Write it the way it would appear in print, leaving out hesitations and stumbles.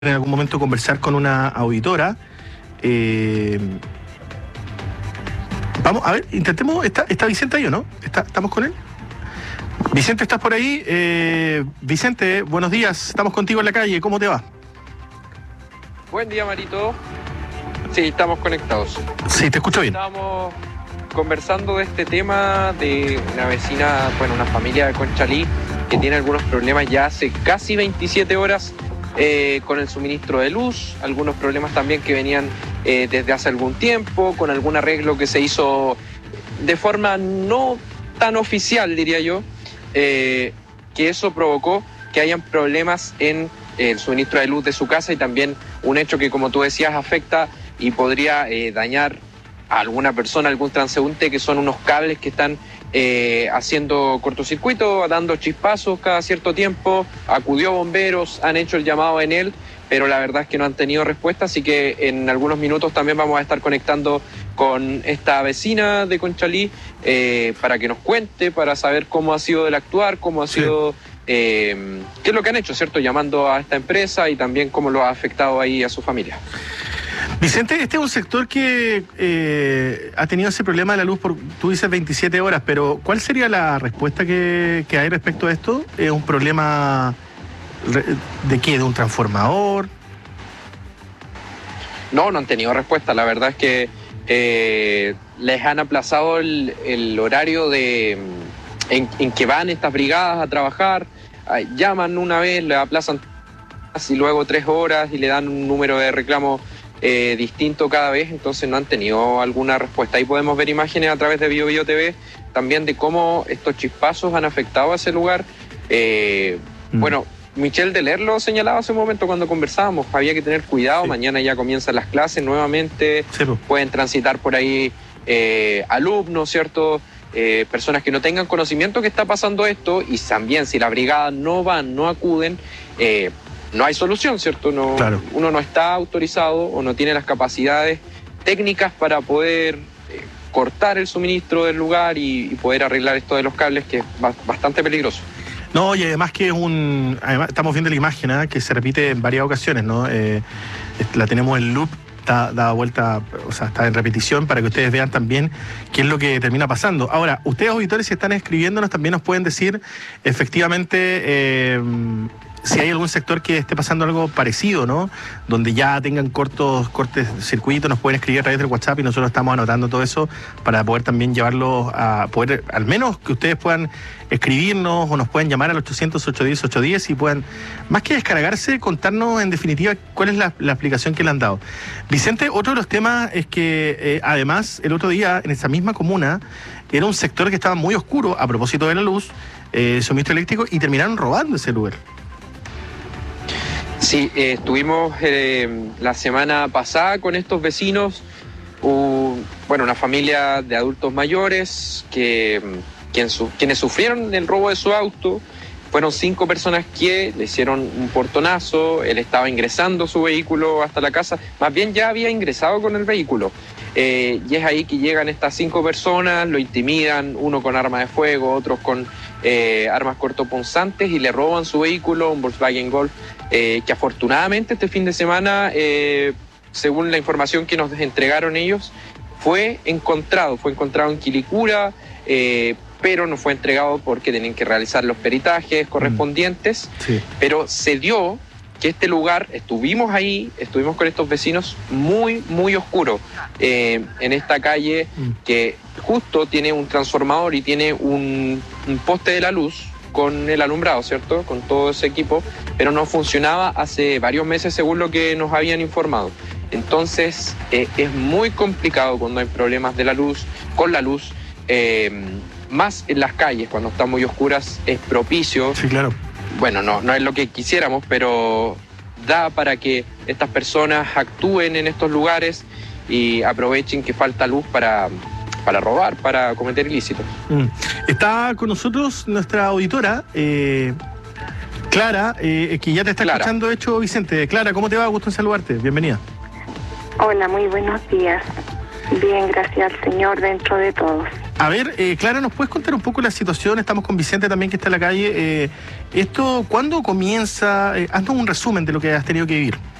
en algún momento conversar con una auditora. Vamos, a ver, intentemos. ¿Está Vicente ahí o no? ¿Estamos con él? Vicente, ¿estás por ahí? Vicente, buenos días. Estamos contigo en la calle. ¿Cómo te va? Buen día, Marito. Sí, estamos conectados. Sí, te escucho bien. Estábamos conversando de este tema de una vecina, bueno, una familia de Conchalí que tiene algunos problemas ya hace casi 27 horas con el suministro de luz, algunos problemas también que venían desde hace algún tiempo, con algún arreglo que se hizo de forma no tan oficial, diría yo, que eso provocó que hayan problemas en el suministro de luz de su casa y también un hecho que, como tú decías, afecta y podría dañar a alguna persona, algún transeúnte, que son unos cables que están haciendo cortocircuito, dando chispazos cada cierto tiempo. Acudió bomberos, han hecho el llamado en él, pero la verdad es que no han tenido respuesta, así que en algunos minutos también vamos a estar conectando con esta vecina de Conchalí para que nos cuente, para saber cómo ha sido el actuar, cómo ha sido... qué es lo que han hecho, ¿cierto? Llamando a esta empresa y también cómo lo ha afectado ahí a su familia. Vicente, este es un sector que ha tenido ese problema de la luz por, tú dices, 27 horas, pero ¿cuál sería la respuesta que hay respecto a esto? ¿Es un problema de qué? ¿De un transformador? No han tenido respuesta. La verdad es que les han aplazado el horario en que van estas brigadas a trabajar. Llaman una vez, le aplazan y luego 3 horas y le dan un número de reclamo distinto cada vez, entonces no han tenido alguna respuesta. Ahí podemos ver imágenes a través de BioBio TV también de cómo estos chispazos han afectado a ese lugar. Bueno, Michelle Deler lo señalaba hace un momento cuando conversábamos, había que tener cuidado, mañana ya comienzan las clases nuevamente, pueden transitar por ahí alumnos, ¿cierto? Personas que no tengan conocimiento que está pasando esto, y también si la brigada no acuden, no hay solución, ¿cierto? Claro. Uno no está autorizado o no tiene las capacidades técnicas para poder cortar el suministro del lugar y poder arreglar esto de los cables, que es bastante peligroso. No, y además que además estamos viendo la imagen, que se repite en varias ocasiones, ¿no? La tenemos en loop, da vuelta, o sea, está en repetición para que ustedes vean también qué es lo que termina pasando. Ahora, ustedes, auditores, si están escribiéndonos, también nos pueden decir efectivamente si hay algún sector que esté pasando algo parecido, ¿no? Donde ya tengan cortes de circuito, nos pueden escribir a través del WhatsApp y nosotros estamos anotando todo eso para poder también llevarlo a poder, al menos que ustedes puedan escribirnos o nos pueden llamar al 800-810-810 y puedan, más que descargarse, contarnos en definitiva cuál es la aplicación que le han dado. Vicente, otro de los temas es que además el otro día en esa misma comuna era un sector que estaba muy oscuro a propósito de la luz, suministro eléctrico, y terminaron robando ese lugar. Sí, estuvimos la semana pasada con estos vecinos, bueno, una familia de adultos mayores quienes sufrieron el robo de su auto. Fueron 5 personas que le hicieron un portonazo, él estaba ingresando su vehículo hasta la casa, más bien ya había ingresado con el vehículo. Y es ahí que llegan estas 5 personas, lo intimidan, uno con arma de fuego, otros con armas cortopunzantes, y le roban su vehículo, un Volkswagen Golf, que afortunadamente este fin de semana, según la información que nos entregaron ellos, fue encontrado en Quilicura, pero no fue entregado porque tenían que realizar los peritajes correspondientes. Sí. Pero se dio que este lugar, estuvimos con estos vecinos, muy, muy oscuro, en esta calle que justo tiene un transformador y tiene un poste de la luz con el alumbrado, ¿cierto? Con todo ese equipo, pero no funcionaba hace varios meses según lo que nos habían informado. Entonces es muy complicado cuando hay problemas de la luz, con la luz, más en las calles, cuando están muy oscuras, es propicio. Sí, claro. Bueno, no es lo que quisiéramos, pero da para que estas personas actúen en estos lugares y aprovechen que falta luz para robar, para cometer ilícitos. Está con nosotros nuestra auditora, Clara, que ya te está escuchando, de hecho, Vicente. Clara, ¿cómo te va? Gusto en saludarte. Bienvenida. Hola, muy buenos días. Bien, gracias al Señor, dentro de todos. A ver, Clara, ¿nos puedes contar un poco la situación? Estamos con Vicente también, que está en la calle. ¿Esto cuándo comienza? Haznos un resumen de lo que has tenido que vivir.